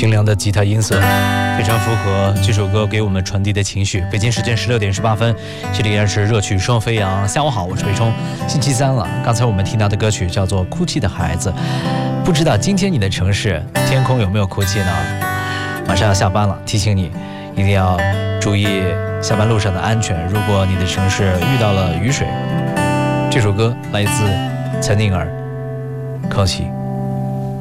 清凉的吉他音色，非常符合这首歌给我们传递的情绪。北京时间16:18，这里依然是热曲双飞扬。下午好，我是北冲。星期三了，刚才我们听到的歌曲叫做《哭泣的孩子》，不知道今天你的城市天空有没有哭泣呢？马上要下班了，提醒你一定要注意下班路上的安全。如果你的城市遇到了雨水，这首歌来自岑宁儿，靠起。